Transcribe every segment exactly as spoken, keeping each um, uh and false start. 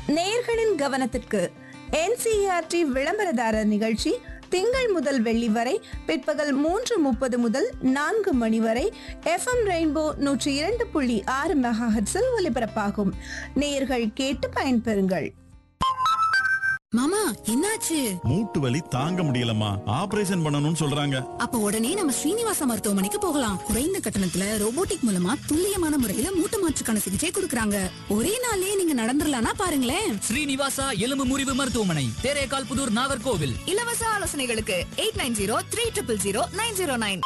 நேயர்களின் கவனத்திற்கு என்சிஇஆர்டி விளம்பரதாரர் நிகழ்ச்சி திங்கள் முதல் வெள்ளி வரை பிற்பகல் மூன்று முப்பது முதல் நான்கு மணி வரை எஃப்எம் ரெயின்போ நூற்றி இரண்டு புள்ளி ஆறு மெகாஹெர்ட்ஸில் ஒலிபரப்பாகும். நேயர்கள் கேட்டு பயன்பெறுங்கள். மாமா என்னாச்சு? மூட்டு வலி தாங்க முடியலம்மா, ஆபரேஷன் பண்ணணும்னு சொல்றாங்க. அப்ப உடனே நம்ம ஸ்ரீனிவாச மருத்துவமனைக்கு போகலாம். குறைந்த கட்டணத்துல ரோபோட்டிக் மூலமா துல்லியமான முறையில மூட்டு மாற்றுக்கான சிகிச்சை கொடுக்கறாங்க. ஒரே நாள்லயே நீங்க நடந்துடலாம்னா பாருங்களேன். ஸ்ரீனிவாசா எலும்பு முறிவு மருத்துவமனை, தேரேகால் புதூர், நாகர்கோவில். இலவச ஆலோசனைகளுக்கு eight nine zero three triple zero nine zero nine.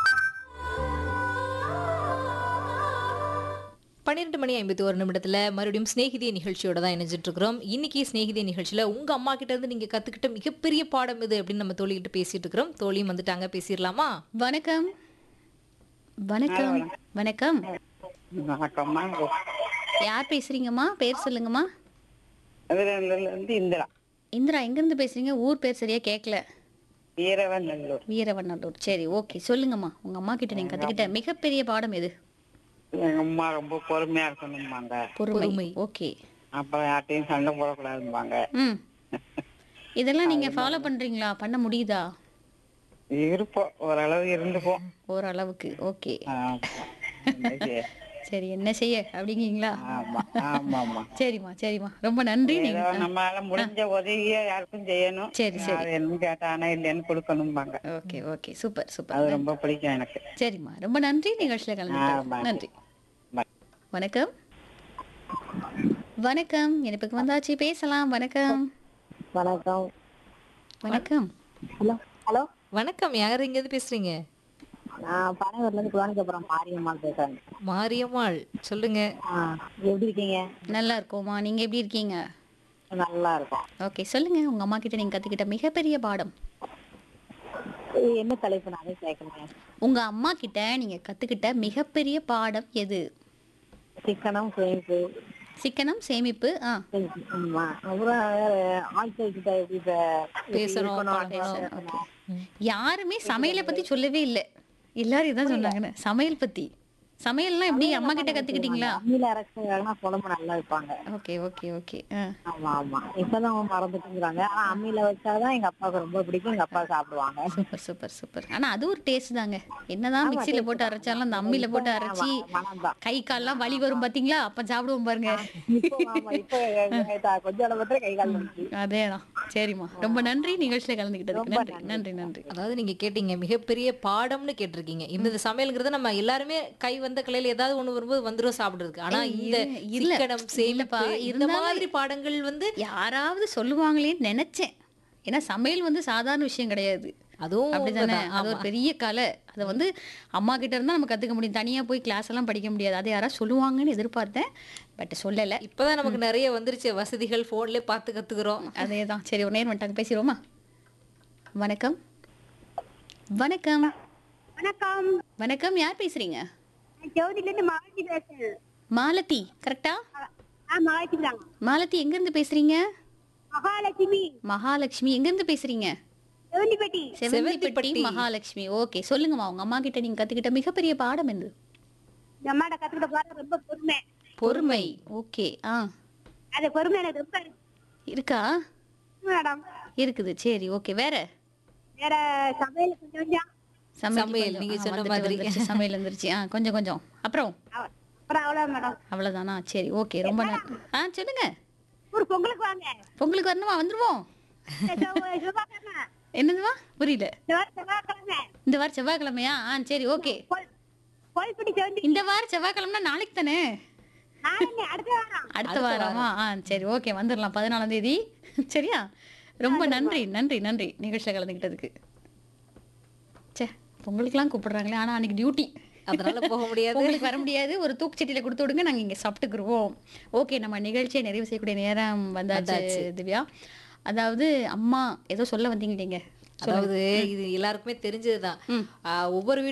பன்னிரெண்டு மணி ஐம்பத்தி ஒரு நிமிடத்துல மறுபடியும் ஸ்நேகிதிய நிகழ்ச்சியோட தான் இணைஞ்சிட்டு இருக்கிறோம். இன்னைக்கு ஸ்நேகிதிய நிகழ்ச்சியில உங்க அம்மா கிட்ட இருந்து நீங்க கத்துக்கிட்ட மிகப்பெரிய பாடம் இது அப்படின்னு நம்ம தோழிகிட்ட பேசிட்டு இருக்கிறோம். தோழியும் வந்துட்டாங்க, பேசிடலாமா? வணக்கம். வணக்கம். வணக்கம். வணக்கம்மா. யார் பேசுறீங்கம்மா? பேர் சொல்லுங்கம்மா. இந்திரா. இந்திரா எங்க இருந்து பேசுறீங்க? ஊர் பேர் சரியா கேட்கல. வீரவநல்லூர். வீரவநல்லூர். சரி, ஓகே, சொல்லுங்கம்மா. உங்க அம்மா கிட்ட நீங்க கத்துக்கிட்ட மிகப்பெரிய பாடம் எது? எங்க அம்மா ரொம்ப பொறுமையா இருக்கணும்பாங்க. பொறுமை. ஓகே. அப்புறம் யார்ட்டையும் சண்டை போடக்கூடாதும்பாங்க. ம். இதெல்லாம் நீங்க ஃபாலோ பண்றீங்களா? பண்ண முடியுதா? இருப்போம், ஓரளவு இருந்துப்போம். ஓரளவுக்கு. ஓகே. ஆமா. சரி, என்ன செய்ய அப்படிங்கீங்களா? ஆமா ஆமா. சரிம்மா சரிம்மா, ரொம்ப நன்றி. நீங்க நம்மளால முடிஞ்ச உதவியை யாருக்கும் செய்யணும். சரி சரி. அது என்ன கேட்டானா இல்லைன்னு கொடுக்கணும்பாங்க. Okay okay, super super. அது ரொம்ப பிடிக்கும் எனக்கு. சரிம்மா, ரொம்ப நன்றி. நிகழ்ச்சியில கலந்துக்கிட்டது நன்றி. வணக்கம். வணக்கம். எனக்கு வந்தாச்சு, பேசலாம். வணக்கம். வணக்கம். வணக்கம். Hello hello. வணக்கம். யார் இங்க இருந்து பேசுறீங்க? நான் பனையூர்ல இருந்து குழந்தைக்கப்புறம் மாரியம்மாள் பேசுறேன். மாரியம்மாள், சொல்லுங்க. எப்படி இருக்கீங்க? நல்லா இருக்கோமா, நீங்க எப்படி இருக்கீங்க? நல்லா இருக்கும். ஓகே, சொல்லுங்க. உங்க அம்மா கிட்ட நீங்க கத்துக்கிட்ட மிகப்பெரிய பாடம் என்ன தலைப்பு? நானே கேட்கணும். உங்க அம்மா கிட்ட நீங்க கத்துக்கிட்ட மிகப்பெரிய பாடம் எது? சிக்கனம் சேமிப்பு. சிக்கனம் சேமிப்பு. ஆ, ஆமா. அப்புறம் ஆட்கள் கிட்ட எப்படி பேசணும். யாருமே சமையலை பத்தி சொல்லவே இல்லை. எல்லாரும் இதான் சொன்னாங்கன்னு. சமையல் பத்தி. சமையல்லாம் எப்படி அம்மா கிட்ட கத்துக்கிட்டீங்களா? அம்மியில அரைச்சாங்கன்னா குழம்பு நல்லா வைப்பாங்க. Okay okay okay. ஆமா ஆமா. இப்பதான் மறந்துட்டுங்கிறாங்க. ஆனா அம்மியில வச்சாதான் எங்க அப்பாவுக்கு ரொம்ப பிடிக்கும். எங்க அப்பா சாப்பிடுவாங்க. Super super super. ஆனா அது ஒரு டேஸ்ட் தாங்க. என்னதான் மிக்சியில போட்டு அரைச்சாலும் அந்த அம்மியில போட்டு அரைச்சி கை கால்லாம் வலி வரும் பாத்தீங்களா? அப்ப சாப்பிடுவோம் பாருங்க. கொஞ்சம் அளவுல கை கால். அதேதான். சரிம்மா, ரொம்ப நன்றி. நிகழ்ச்சியில கலந்துக்கிட்டதுக்கு நன்றி நன்றி நன்றி. அதாவது நீங்க கேட்டீங்க மிகப்பெரிய பாடம்னு கேட்டிருக்கீங்க. இந்த சமையல்ங்கிறது நம்ம எல்லாருமே கை வந்த கலையில ஏதாவது ஒண்ணு வரும்போது வந்துரும் சாப்பிடுறதுக்கு. ஆனா இந்த சிக்கனம் சேமிப்பு இந்த மாதிரி பாடங்கள் வந்து யாராவது சொல்லுவாங்களேன்னு நினைச்சேன். ஏன்னா சமையல் வந்து சாதாரண விஷயம் கிடையாது. அதுவும் அப்படிதானே. அது ஒரு பெரிய கலை. அதை வந்து அம்மா கிட்ட இருந்தா நம்ம கத்துக்க முடியும். தனியா போய் கிளாஸ் எல்லாம் படிக்க முடியாது. அதை யாராவது சொல்லுவாங்கன்னு எதிர்பார்த்தேன், பட் சொல்லல. இப்பதான் நமக்கு நிறைய வந்துருச்சு வசதிகள், போன்ல பார்த்து கத்துக்கிறோம். அதேதான். சரி, ஒரு நேரம் வந்துட்டாங்க, பேசிடுவோமா? வணக்கம். வணக்கம். வணக்கம். வணக்கம். யார் பேசுறீங்க? ஜோதில இருந்து மாலதி பேசுறேன். மாலதி, கரெக்டா? ஆ, மாலதி தான். மாலதி எங்க இருந்து பேசுறீங்க? மகாலட்சுமி. மகாலட்சுமி எங்க இருந்து பேசுறீங்க? செவந்திப்பட்டி. செவந்திப்பட்டி மகாலட்சுமி. ஓகே, சொல்லுங்கம்மா. உங்க அம்மா கிட்ட நீங்க கத்துக்கிட்ட மிகப்பெரிய பாடம் என்ன? நம்மாட கத்துக்கிட்ட பாடம் ரொம்ப பொறுமை. பொறுமை. ஓகே. ஆ, அது பொறுமை எனக்கு ரொம்ப இருக்கா? மேடம் இருக்குது. சரி, ஓகே. வேற வேற சமையல் கொஞ்சம் கொஞ்சம். சமையல் நீங்க சொன்ன மாதிரி சமையல் வந்துருச்சு. ஆ, கொஞ்சம் கொஞ்சம். அப்புறம் அப்புறம் அவ்வளவு மேடம். அவ்வளவுதானா? சரி, ஓகே. ரொம்ப நன்றி. ஆ, சொல்லுங்க. ஒரு பொங்கலுக்கு வாங்க. பொங்கலுக்கு வரணுமா? வந்துருவோம். செவ்வாய்க்கிழமை. என்னதுவா? புரியல. செவ்வாய்க்கிழமை. இந்த வாரம் செவ்வாய்க்கிழமையா? ஆ, சரி, ஓகே. கோயில்பட்டி செவந்தி. இந்த வாரம் செவ்வாய்க்கிழமைனா நாளைக்கு தானே? நாளைக்கு அடுத்த வாரம். அடுத்த வாரமா? ஆ, சரி, ஓகே. வந்துடலாம் பதினாலாம் தேதி. சரியா? ரொம்ப நன்றி நன்றி நன்றி நிகழ்ச்சியில் கலந்துக்கிட்டதுக்கு. சே, பொங்கலுக்குலாம் கூப்பிடுறாங்களே, ஆனா அன்னைக்கு டியூட்டி, அதனால போக முடியாது. பொங்கலுக்கு வர முடியாது. ஒரு தூக்குச்சட்டியில கொடுத்து விடுங்க, நாங்க இங்க சாப்பிட்டுக்குருவோம். ஓகே, நம்ம நிகழ்ச்சியை நிறைவு செய்யக்கூடிய நேரம் வந்தாச்சு திவ்யா. அதாவது அம்மா ஏதோ சொல்ல வந்தீங்க நீங்க. அதாவது இது எல்லாருக்குமே தெரிஞ்சதுதான். ஒவ்வொரு